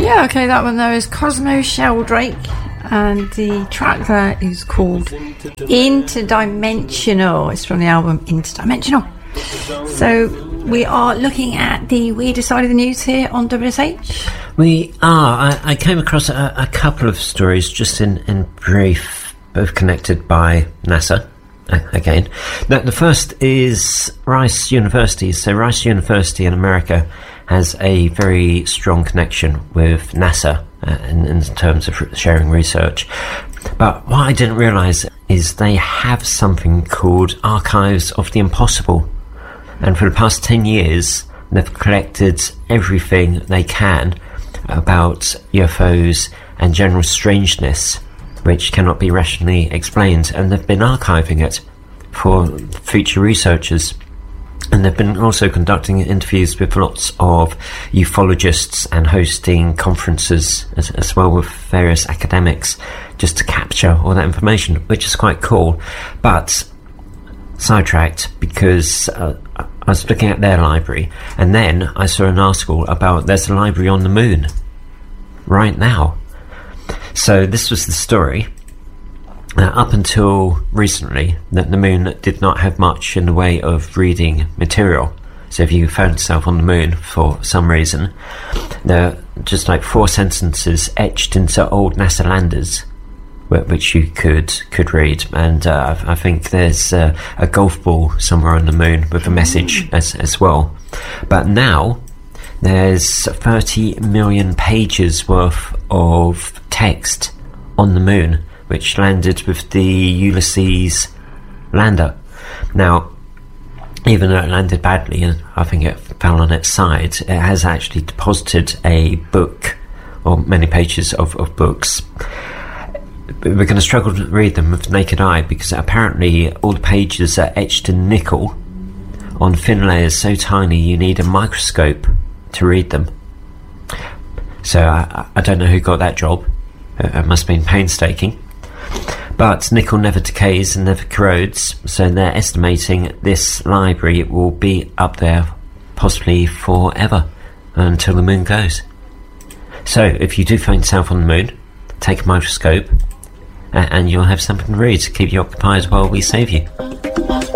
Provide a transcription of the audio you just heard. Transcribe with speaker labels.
Speaker 1: Yeah, okay, that one there is Cosmo Sheldrake, and the track there is called Interdimensional. It's from the album Interdimensional. So we are looking at the weirder side of the news here on WSH.
Speaker 2: We are. I came across a couple of stories just in brief, both connected by NASA. Again, now, the first is Rice University. So Rice University in America has a very strong connection with NASA in terms of sharing research. But what I didn't realise is they have something called Archives of the Impossible. And for the past 10 years, they've collected everything they can about UFOs and general strangeness, which cannot be rationally explained, and they've been archiving it for future researchers. And they've been also conducting interviews with lots of ufologists and hosting conferences as well with various academics just to capture all that information, which is quite cool. But sidetracked because I was looking at their library, and then I saw an article about there's a library on the moon right now. So this was the story. Up until recently, that the moon did not have much in the way of reading material. So if you found yourself on the moon for some reason, there are just like 4 sentences etched into old NASA landers, which you could read. And I think there's a golf ball somewhere on the moon with a message as well. But now there's 30 million pages worth of text on the moon, which landed with the Ulysses lander. Now, even though it landed badly, and I think it fell on its side, it has actually deposited a book, or many pages of books. We're going to struggle to read them with the naked eye, because apparently all the pages are etched in nickel on thin layers so tiny you need a microscope to read them. So I don't know who got that job. It must have been painstaking. But nickel never decays and never corrodes, so they're estimating this library will be up there possibly forever, until the moon goes. So if you do find yourself on the moon, take a microscope and you'll have something to read to keep you occupied while we save you.